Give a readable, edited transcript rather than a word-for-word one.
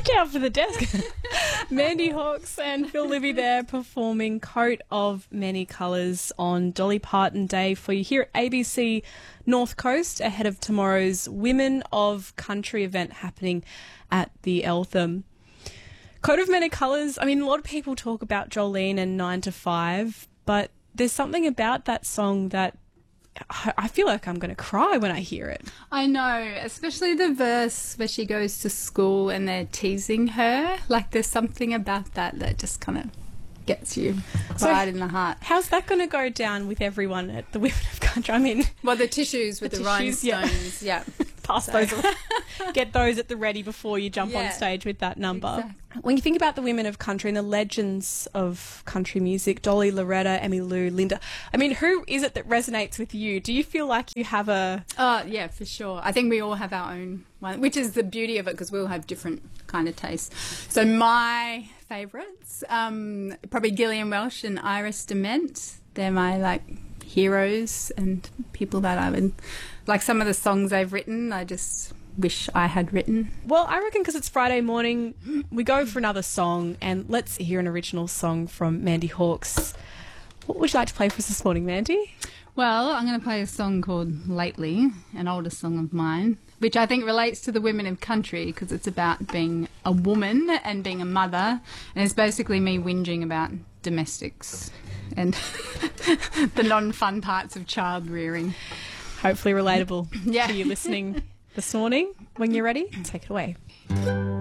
Watch out for the desk. Mandy Hawkes and Phil Libby there performing Coat of Many Colours on Dolly Parton Day for you here at ABC North Coast ahead of tomorrow's Women of Country event happening at the Eltham. Coat of Many Colours, I mean, a lot of people talk about Jolene and 9 to 5, but there's something about that song that I feel like I'm going to cry when I hear it. I know, especially the verse where she goes to school and they're teasing her. Like, there's something about that just kind of gets you right in the heart. How's that going to go down with everyone at the Women of Country? I mean... Well, the tissues with the rhinestones, yeah. Pass those. Get those at the ready before you jump on stage with that number. Exactly. When you think about the Women of Country and the legends of country music, Dolly, Loretta, Emmylou, Linda, I mean, who is it that resonates with you? Do you feel like you have a... Oh, yeah, for sure. I think we all have our own one, which is the beauty of it because we all have different kind of tastes. So my favourites, probably Gillian Welch and Iris Dement. They're my, heroes and people that I would... some of the songs they've written, I just wish I had written. Well, I reckon because it's Friday morning, we go for another song, and let's hear an original song from Mandy Hawkes. What would you like to play for us this morning, Mandy? Well, I'm going to play a song called Lately, an older song of mine, which I think relates to the Women of Country because it's about being a woman and being a mother, and it's basically me whinging about domestics and the non-fun parts of child rearing. Hopefully relatable to you listening this morning. When you're ready, take it away.